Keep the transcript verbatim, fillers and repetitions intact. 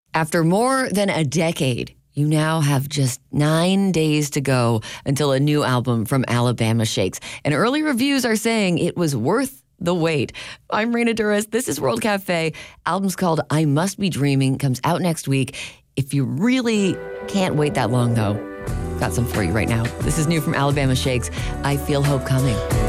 After more than a decade, you now have just nine days to go until a new album from Alabama Shakes. And early reviews are saying it was worth the wait. I'm Raina Douris. This is World Cafe. Album's called I Must Be Dreaming. Comes out next week. If you really can't wait that long, though, got some for you right now. This is new from Alabama Shakes. I Feel Hope Coming.